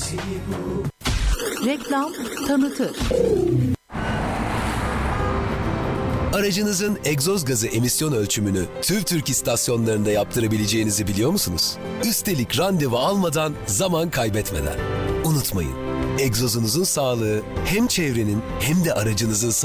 Reklam tanıtır. Aracınızın egzoz gazı emisyon ölçümünü TÜVTÜRK istasyonlarında yaptırabileceğinizi biliyor musunuz? Üstelik randevu almadan, zaman kaybetmeden. Unutmayın, egzozunuzun sağlığı hem çevrenin hem de aracınızın